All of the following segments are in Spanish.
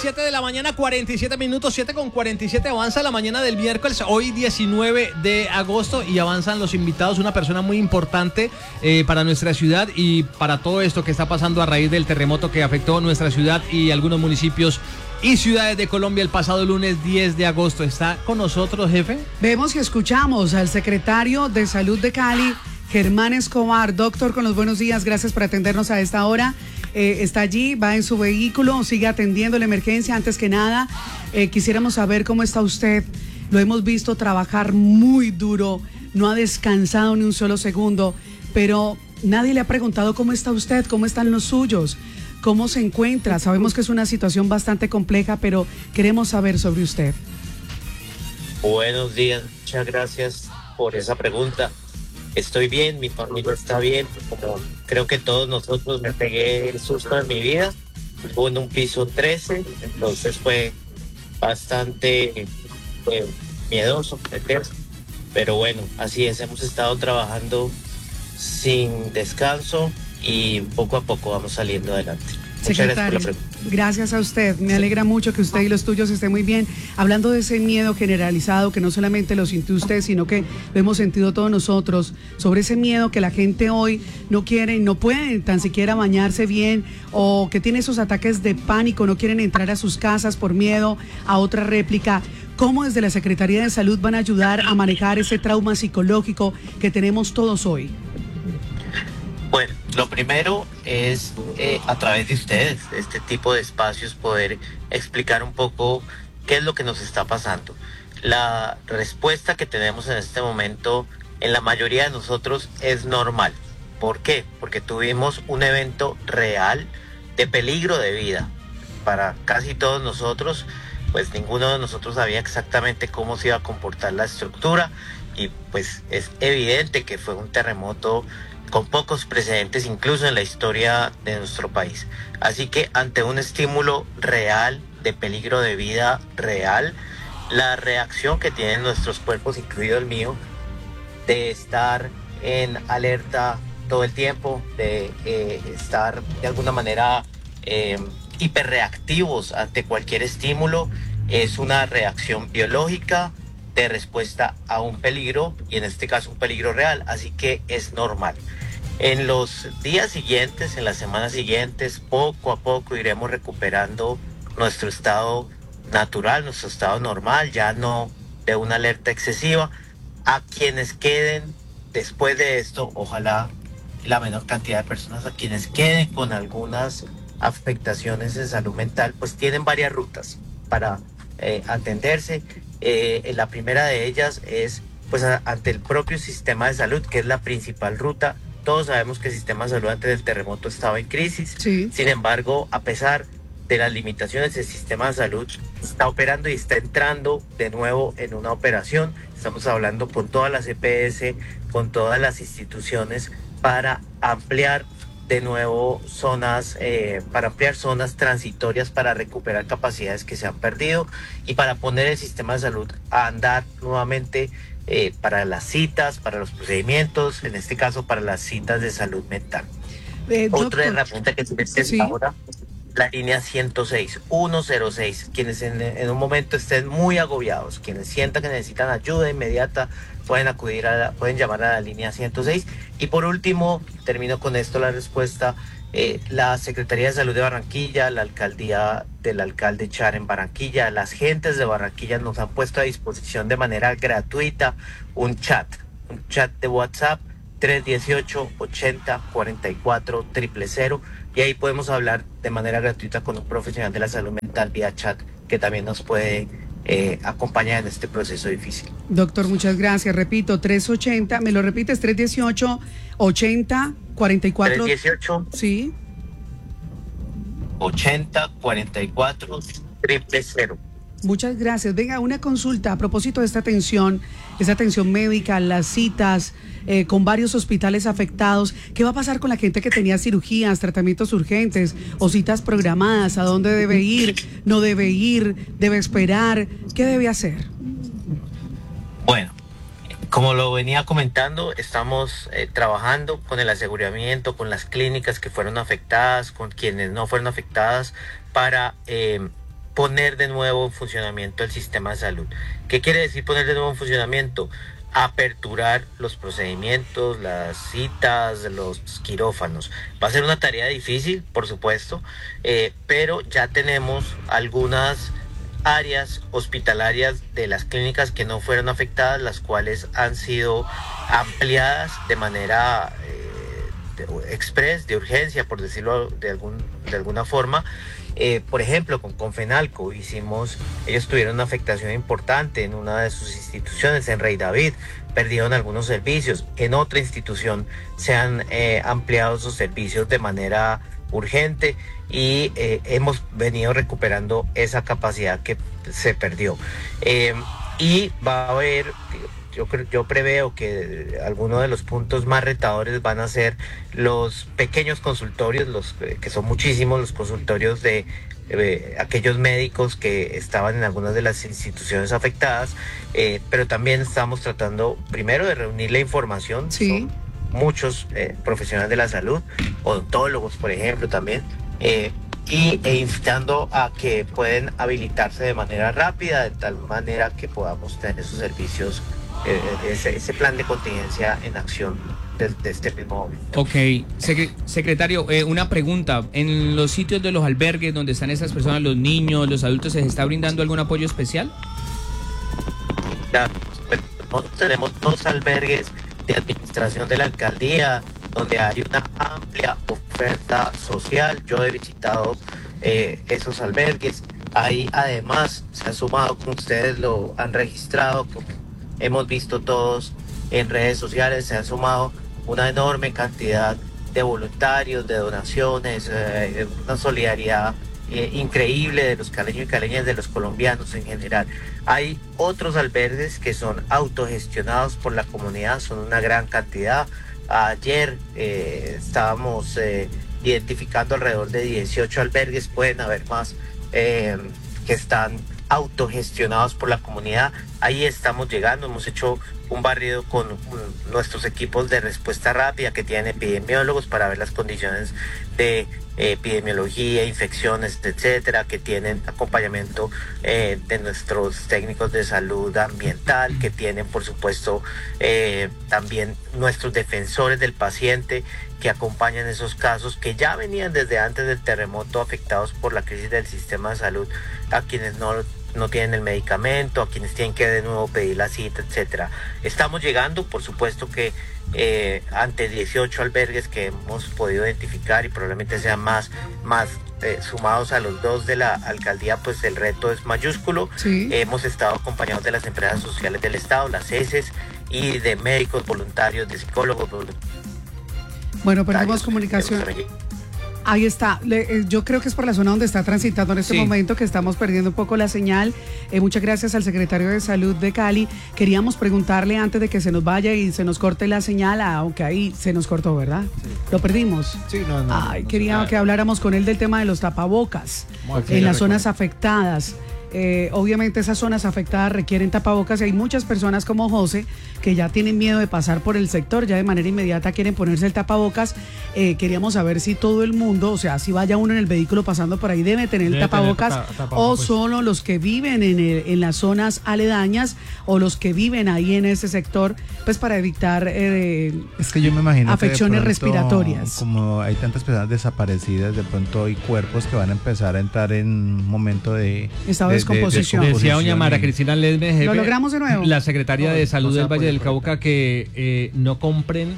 7 de la mañana, 47 minutos, 7:47, avanza la mañana del miércoles, hoy 19 de agosto, y avanzan los invitados, una persona muy importante para nuestra ciudad y para todo esto que está pasando a raíz del terremoto que afectó nuestra ciudad y algunos municipios y ciudades de Colombia el pasado lunes 10 de agosto. ¿Está con nosotros, jefe? Vemos y escuchamos al secretario de Salud de Cali, Germán Escobar. Doctor, con los buenos días, gracias por atendernos a esta hora. Está allí, va en su vehículo, sigue atendiendo la emergencia. Antes que nada, quisiéramos saber cómo está usted. Lo hemos visto trabajar muy duro, no ha descansado ni un solo segundo, pero nadie le ha preguntado cómo está usted, cómo están los suyos, cómo se encuentra. Sabemos que es una situación bastante compleja, pero queremos saber sobre usted. Buenos días, muchas gracias por esa pregunta. Estoy bien, mi familia está bien, como creo que todos nosotros. Me pegué el susto de mi vida, vivo en un piso 13, entonces fue bastante miedoso, pero bueno, así es, hemos estado trabajando sin descanso y poco a poco vamos saliendo adelante. Muchas gracias por la pregunta. Gracias a usted, me alegra mucho que usted y los tuyos estén muy bien. Hablando de ese miedo generalizado que no solamente lo sintió usted, sino que lo hemos sentido todos nosotros, sobre ese miedo que la gente hoy no quiere, no pueden tan siquiera bañarse bien, o que tiene esos ataques de pánico, no quieren entrar a sus casas por miedo a otra réplica. ¿Cómo desde la Secretaría de Salud van a ayudar a manejar ese trauma psicológico que tenemos todos hoy? Bueno, lo primero es a través de ustedes, de este tipo de espacios, poder explicar un poco qué es lo que nos está pasando. La respuesta que tenemos en este momento en la mayoría de nosotros es normal. ¿Por qué? Porque tuvimos un evento real de peligro de vida. Para casi todos nosotros, pues ninguno de nosotros sabía exactamente cómo se iba a comportar la estructura, y pues es evidente que fue un terremoto con pocos precedentes incluso en la historia de nuestro país. Así que ante un estímulo real de peligro de vida real, la reacción que tienen nuestros cuerpos, incluido el mío, de estar en alerta todo el tiempo, de estar de alguna manera hiperreactivos ante cualquier estímulo, es una reacción biológica de respuesta a un peligro, y en este caso un peligro real, así que es normal. En los días siguientes, en las semanas siguientes, poco a poco iremos recuperando nuestro estado natural, nuestro estado normal, ya no de una alerta excesiva. A quienes queden después de esto, ojalá la menor cantidad de personas, a quienes queden con algunas afectaciones de salud mental, pues tienen varias rutas para atenderse. La primera de ellas es pues ante el propio sistema de salud, que es la principal ruta. Todos sabemos que el sistema de salud antes del terremoto estaba en crisis. Sí. Sin embargo, a pesar de las limitaciones, el sistema de salud está operando y está entrando de nuevo en una operación. Estamos hablando con todas las EPS, con todas las instituciones, para ampliar de nuevo zonas, para ampliar zonas transitorias, para recuperar capacidades que se han perdido y para poner el sistema de salud a andar nuevamente, para las citas, para los procedimientos, en este caso para las citas de salud mental. Otra herramienta que se mete ahora, la línea 106, 106, quienes en un momento estén muy agobiados, quienes sientan que necesitan ayuda inmediata, pueden llamar a la línea 106. Y por último, termino con esto la respuesta, la Secretaría de Salud de Barranquilla, la alcaldía del alcalde Char en Barranquilla, las gentes de Barranquilla nos han puesto a disposición de manera gratuita un chat de WhatsApp, 318-80-44-000, y ahí podemos hablar de manera gratuita con un profesional de la salud mental vía chat, que también nos puede acompañar en este proceso difícil. Doctor, muchas gracias. Repito, 380, ¿me lo repites? 318-80-44. 318. Sí. 80-44-000. Muchas gracias. Venga, una consulta a propósito de esta atención médica, las citas con varios hospitales afectados. ¿Qué va a pasar con la gente que tenía cirugías, tratamientos urgentes o citas programadas? ¿A dónde debe ir? ¿No debe ir? ¿Debe esperar? ¿Qué debe hacer? Bueno, como lo venía comentando, estamos trabajando con el aseguramiento, con las clínicas que fueron afectadas, con quienes no fueron afectadas, para poner de nuevo en funcionamiento el sistema de salud. ¿Qué quiere decir poner de nuevo en funcionamiento? Aperturar los procedimientos, las citas, los quirófanos. Va a ser una tarea difícil, por supuesto, pero ya tenemos algunas áreas hospitalarias de las clínicas que no fueron afectadas, las cuales han sido ampliadas de manera express, de urgencia, por decirlo de alguna forma. Por ejemplo, con Fenalco ellos tuvieron una afectación importante en una de sus instituciones, en Rey David, perdieron algunos servicios. En otra institución se han ampliado sus servicios de manera urgente y hemos venido recuperando esa capacidad que se perdió. Y va a haber, yo preveo que algunos de los puntos más retadores van a ser los pequeños consultorios, que son muchísimos, los consultorios de aquellos médicos que estaban en algunas de las instituciones afectadas, pero también estamos tratando primero de reunir la información. Sí. Son muchos profesionales de la salud, odontólogos, por ejemplo, también, e invitando a que pueden habilitarse de manera rápida, de tal manera que podamos tener esos servicios, ese plan de contingencia en acción desde este mismo momento. Ok, secretario, una pregunta. ¿En los sitios de los albergues donde están esas personas, los niños, los adultos, se les está brindando algún apoyo especial? Nosotros tenemos 2 albergues de administración de la alcaldía donde hay una amplia oferta social. Yo he visitado esos albergues. Ahí además se ha sumado, como ustedes lo han registrado, como hemos visto todos en redes sociales, se ha sumado una enorme cantidad de voluntarios, de donaciones, una solidaridad increíble de los caleños y caleñas, de los colombianos en general. Hay otros albergues que son autogestionados por la comunidad, son una gran cantidad. Ayer estábamos identificando alrededor de 18 albergues, pueden haber más, que están autogestionados por la comunidad. Ahí estamos llegando, hemos hecho un barrido con nuestros equipos de respuesta rápida que tienen epidemiólogos para ver las condiciones de epidemiología, infecciones, etcétera, que tienen acompañamiento de nuestros técnicos de salud ambiental, que tienen por supuesto también nuestros defensores del paciente que acompañan esos casos que ya venían desde antes del terremoto afectados por la crisis del sistema de salud, a quienes no tienen el medicamento, a quienes tienen que de nuevo pedir la cita, etcétera. Estamos llegando, por supuesto que ante 18 albergues que hemos podido identificar y probablemente sean más sumados a los 2 de la alcaldía, pues el reto es mayúsculo. Sí. Hemos estado acompañados de las empresas sociales del Estado, las ESES, y de médicos voluntarios, de psicólogos voluntarios. Bueno, perdemos comunicación. Ahí está. Yo creo que es por la zona donde está transitando en este momento que estamos perdiendo un poco la señal. Muchas gracias al secretario de Salud de Cali. Queríamos preguntarle antes de que se nos vaya y se nos corte la señal, aunque ahí se nos cortó, ¿verdad? Sí. ¿Lo perdimos? Sí, no. Quería que habláramos con él del tema de los tapabocas en las zonas afectadas. Obviamente esas zonas afectadas requieren tapabocas y hay muchas personas como José que ya tienen miedo de pasar por el sector, ya de manera inmediata quieren ponerse el tapabocas. Queríamos saber si todo el mundo, o sea, si vaya uno en el vehículo pasando por ahí, debe tener el tapabocas, o solo los que viven en las zonas aledañas o los que viven ahí en ese sector, pues para evitar es que yo me imagino afecciones que de pronto, respiratorias. Como hay tantas personas desaparecidas, de pronto hay cuerpos que van a empezar a entrar en un momento de estado de descomposición. Decía doña Mara Cristina Ledme, jefe, ¿Lo logramos de nuevo? la secretaria de Salud del Valle del Cauca, que no compren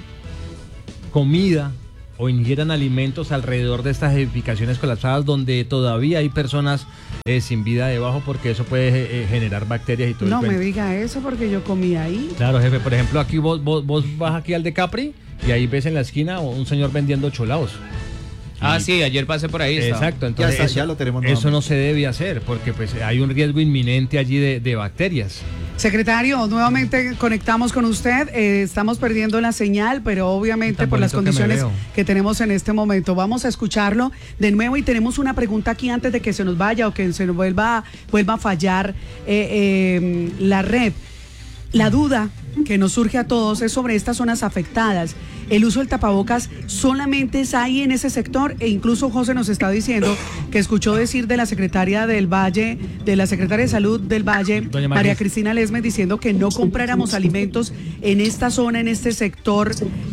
comida o ingieran alimentos alrededor de estas edificaciones colapsadas donde todavía hay personas sin vida debajo, porque eso puede generar bacterias y todo. No me diga eso porque yo comí ahí. Claro, jefe, por ejemplo, aquí vos vas aquí al de Capri y ahí ves en la esquina un señor vendiendo cholaos. Sí, ayer pasé por ahí. Exacto, entonces ya lo tenemos eso no se debe hacer porque pues hay un riesgo inminente allí de bacterias. Secretario, nuevamente conectamos con usted. Estamos perdiendo la señal, pero obviamente por las condiciones que tenemos en este momento. Vamos a escucharlo de nuevo y tenemos una pregunta aquí antes de que se nos vaya o que se nos vuelva a fallar la red. La duda que nos surge a todos es sobre estas zonas afectadas. El uso del tapabocas solamente es ahí en ese sector, e incluso José nos está diciendo que escuchó decir de la secretaria del Valle, de la secretaria de Salud del Valle, Doña María Cristina Lesmes, diciendo que no compráramos alimentos en esta zona, en este sector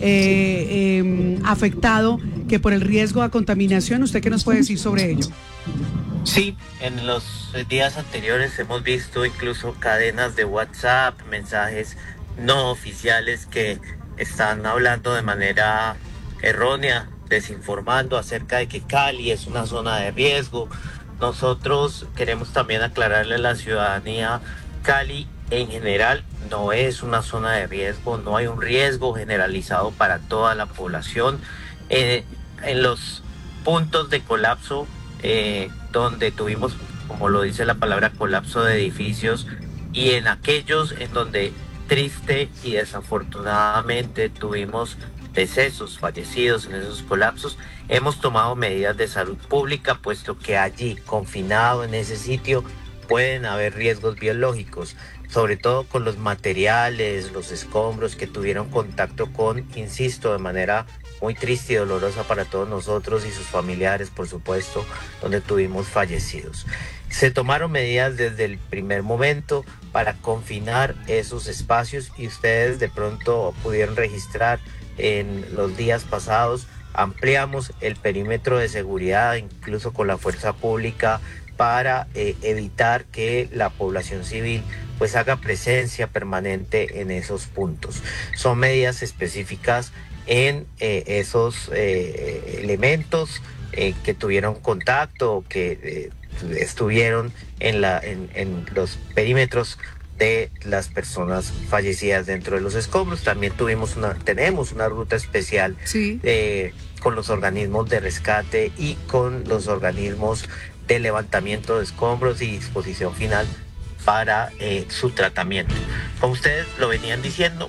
afectado, que por el riesgo a contaminación. ¿Usted qué nos puede decir sobre ello? Sí, en los días anteriores hemos visto incluso cadenas de WhatsApp, mensajes no oficiales que están hablando de manera errónea, desinformando acerca de que Cali es una zona de riesgo. Nosotros queremos también aclararle a la ciudadanía, Cali en general no es una zona de riesgo, no hay un riesgo generalizado para toda la población. En los puntos de colapso, donde tuvimos, como lo dice la palabra, colapso de edificios, y en aquellos en donde triste y desafortunadamente tuvimos decesos, fallecidos en esos colapsos, hemos tomado medidas de salud pública, puesto que allí, confinado en ese sitio, pueden haber riesgos biológicos, sobre todo con los materiales, los escombros que tuvieron contacto con, insisto, de manera muy triste y dolorosa para todos nosotros y sus familiares, por supuesto, donde tuvimos fallecidos. Se tomaron medidas desde el primer momento para confinar esos espacios, y ustedes de pronto pudieron registrar en los días pasados, ampliamos el perímetro de seguridad, incluso con la fuerza pública, para evitar que la población civil pues haga presencia permanente en esos puntos. Son medidas específicas en esos elementos que tuvieron contacto o que estuvieron en los perímetros de las personas fallecidas dentro de los escombros. También tenemos una ruta especial, sí, con los organismos de rescate y con los organismos de levantamiento de escombros y disposición final para su tratamiento. Como ustedes lo venían diciendo,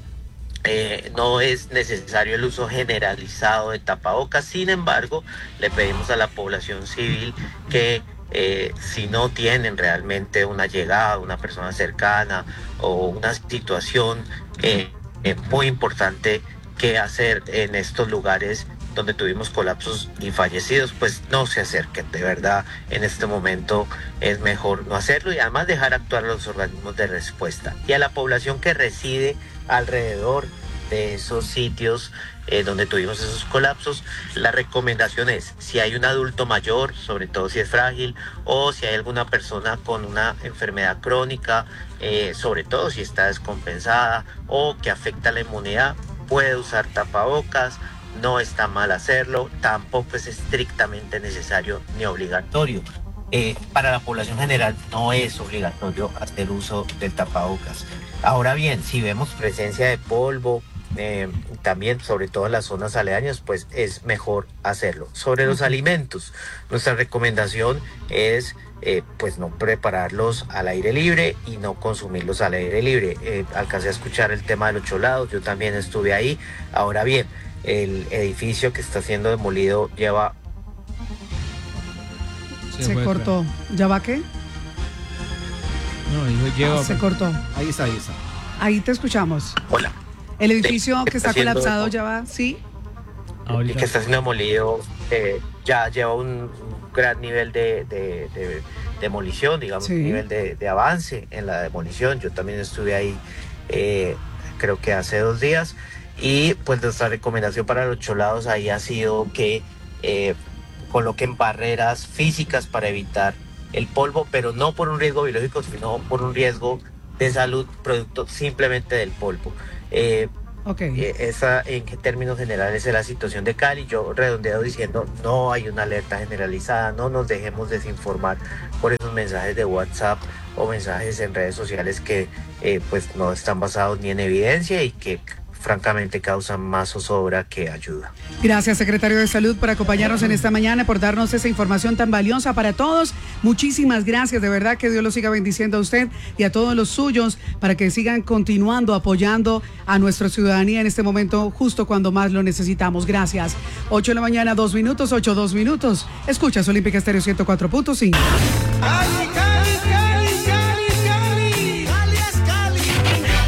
no es necesario el uso generalizado de tapabocas. Sin embargo, le pedimos a la población civil que si no tienen realmente una llegada, una persona cercana o una situación muy importante que hacer en estos lugares donde tuvimos colapsos y fallecidos, pues no se acerquen. De verdad, en este momento es mejor no hacerlo, y además dejar actuar a los organismos de respuesta. Y a la población que reside alrededor de esos sitios donde tuvimos esos colapsos, la recomendación es, si hay un adulto mayor, sobre todo si es frágil, o si hay alguna persona con una enfermedad crónica, sobre todo si está descompensada o que afecta la inmunidad, puede usar tapabocas. No está mal hacerlo, tampoco es estrictamente necesario ni obligatorio. Para la población general no es obligatorio hacer uso del tapabocas. Ahora bien, si vemos presencia de polvo, también sobre todo en las zonas aledañas, pues es mejor hacerlo. Sobre los alimentos, nuestra recomendación es pues no prepararlos al aire libre y no consumirlos al aire libre. Alcancé a escuchar el tema de los cholados, yo también estuve ahí. Ahora bien, el edificio que está siendo demolido lleva... Se cortó. ¿Ya va qué? No, dijo lleva. Se cortó. Ahí está. Ahí te escuchamos. Hola. El edificio que está haciendo... colapsado ya va, ¿sí? El que está siendo demolido ya lleva un gran nivel de demolición, digamos, sí, un nivel de avance en la demolición. Yo también estuve ahí, creo que hace 2 días. Y pues nuestra recomendación para los cholados ahí ha sido que coloquen barreras físicas para evitar el polvo, pero no por un riesgo biológico, sino por un riesgo de salud producto simplemente del polvo. Esa en términos generales es la situación de Cali. Yo redondeo diciendo, no hay una alerta generalizada, no nos dejemos desinformar por esos mensajes de WhatsApp o mensajes en redes sociales que pues no están basados ni en evidencia y que francamente causan más zozobra que ayuda. Gracias, secretario de Salud, por acompañarnos en esta mañana, por darnos esa información tan valiosa para todos. Muchísimas gracias, de verdad, que Dios lo siga bendiciendo a usted y a todos los suyos, para que sigan continuando apoyando a nuestra ciudadanía en este momento, justo cuando más lo necesitamos. Gracias. 8 de la mañana, 2 minutos, 2 minutos. Escuchas Olímpica Estéreo 104.5.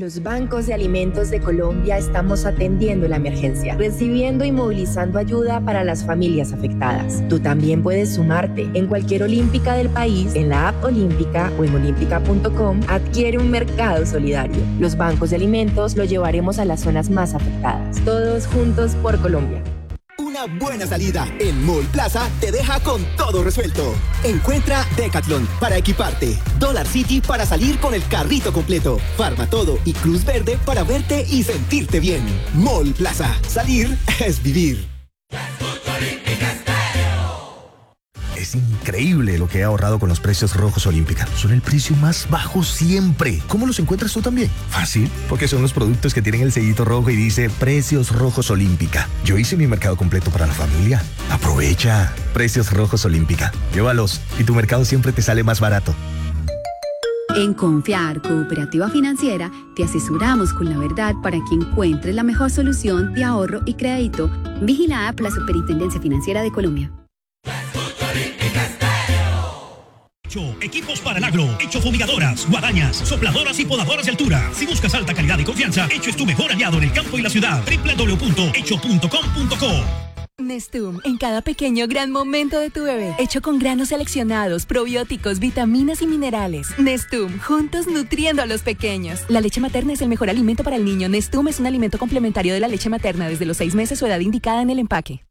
Los bancos de alimentos de Colombia estamos atendiendo la emergencia, recibiendo y movilizando ayuda para las familias afectadas. Tú también puedes sumarte. En cualquier olímpica del país, en la app Olímpica o en olímpica.com, adquiere un mercado solidario. Los bancos de alimentos lo llevaremos a las zonas más afectadas. Todos juntos por Colombia. Una buena salida en Mall Plaza te deja con todo resuelto. Encuentra Decathlon para equiparte, Dollar City para salir con el carrito completo, Farmatodo y Cruz Verde para verte y sentirte bien. Mall Plaza, salir es vivir. Es increíble lo que he ahorrado con los precios rojos Olímpica. Son el precio más bajo siempre. ¿Cómo los encuentras tú también? Fácil, porque son los productos que tienen el sellito rojo y dice Precios Rojos Olímpica. Yo hice mi mercado completo para la familia. Aprovecha. Precios Rojos Olímpica. Llévalos y tu mercado siempre te sale más barato. En Confiar Cooperativa Financiera te asesoramos con la verdad para que encuentres la mejor solución de ahorro y crédito. Vigilada por la Superintendencia Financiera de Colombia. Equipos para el agro, Hecho fumigadoras, guadañas, sopladoras y podadoras de altura. Si buscas alta calidad y confianza, Hecho es tu mejor aliado en el campo y la ciudad. www.hecho.com.co. Nestum, en cada pequeño gran momento de tu bebé, hecho con granos seleccionados, probióticos, vitaminas y minerales. Nestum, juntos nutriendo a los pequeños. La leche materna es el mejor alimento para el niño. Nestum es un alimento complementario de la leche materna desde los 6 meses o edad indicada en el empaque.